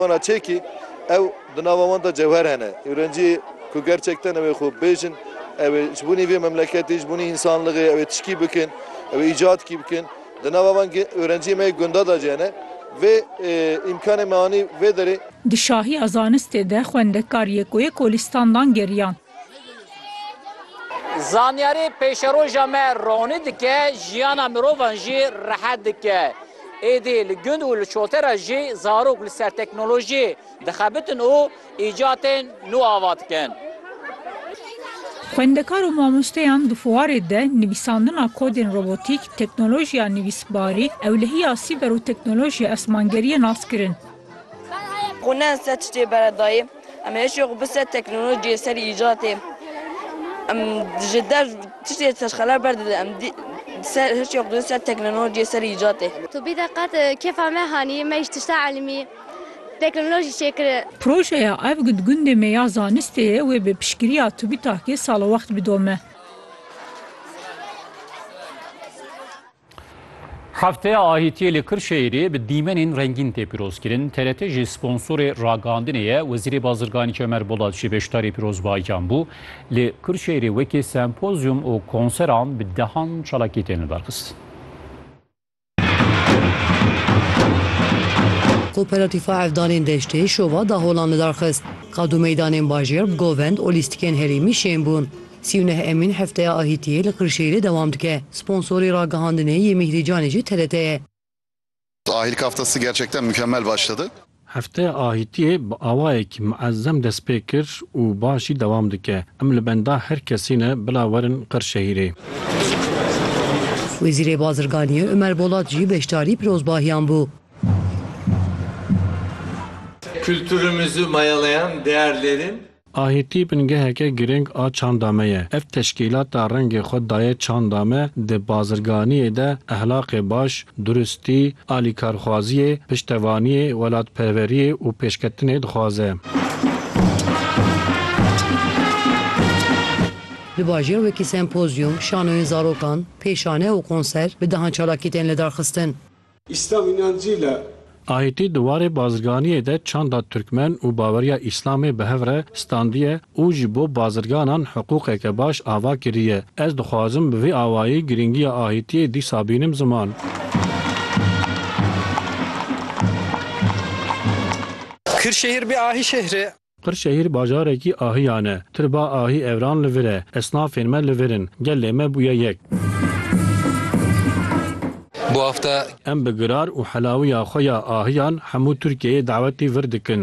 Bana çeki ev dinavamanda cevher hene. Öğrenci ku gerçekten ev xu bejin ev jbuni ve memleketi jbuni insanlığı ev tişki bikin ev icat ki bikin. Dinavaman öğrenci me gunda da cene ve imkanı mani ve deri. Dişahi azanistê de xwendekar Yekûyê Kolistandan geriyan. Zanyarî pêşeroja me ronî dike, jiyana mirovan jî rehet dike. Êdî li gund û li çotera jî zarok li ser teknolojî dixebitin û îcatên nû ava dikin. Xwendekar û mamosteyan di fuarê de nivîsandina kodên robotîk, teknolojiya nivîsbarî, ewlehiya sîber û teknolojiya esmangeriyê nas kirin. Xwînan ser tiştê beredayê, em hêşî xwe biser teknolojiyê ser îcatê. Em ji der tiştê serxeler berdidin, em hêşî xwe ser teknolojiyê ser îcatê. Tu bir deqet kefa me hanî me ji tişta elmî teknolojî çêkire. Projeya ev gundê me ya zanistê ye wê bi piştgiriya TÜBİTAKê sala wext bidome. Hefteya ahîtiyê li Kırşehirê bi dîmenên rengîn tê pîrozkirin. TRT jî sponsorê ragandinê Wezîrê Bazirganî Ömer Bolat jî beşdarî pîrozbahiyan bû. Li Kırşehirê wekî sempozyum û konseran bi dehan çalakî tên li berxist. Kooperatīfa evdanên deştê şova daholan li darxist. Qadu meydanên bajêr, govend û lîstikên herêmî şên bûn. 39 Emîn hefteya ahîtiyê li Kırşehirê devam dike. Sponsorê ragihandinê yê Mihricanê jî TRT ye. Ahilik haftası gerçekten mükemmel başladı. Hefteya ahîtiyê bi awayekî muezzem dest pê kir û başî devam dike. Em li benda her kesî ne bila werin Kırşehirê. Wezîrê Bazirganiyê Ömer Bolat jî beşdarî pîrozbahiyan bû. Kültürümüzü mayalayan değerlerin Ahîtî bingeheke giring a çandame ye. Ev teşkîlata rengê xwe daye çandame di bazirganiyê de ehlaqê baş, durustî, alîkarxwaziyê, piştevaniyê, welatperveriyê û pêşketinê dixwaze. Li bajêr wekî sempozyum, şanoyên zarokan, pêşane û konser bi dehan çalakî tên li darxistin. İslam inancıyla Ahîtî diwarê bazirganiyê de çanda Türkmen û baweriya İslamê bi hev re standiye û ji bo bazirganan hiqûqeke baş ava kiriye. Ez dixwazim bi vê awayî giringiya ahîtiyê dîsa bînim ziman. Kırşehir bir ahî şehri. Kırşehir bajarekî ahiyan e. Tirba ahî evran li vir e. Esnafên me li vir in. Gelê me bûye yek. Bu hafta em bi girar û helawiya xwe ya ahiyan hemû Tirkiyeyê dawetî vir dikin.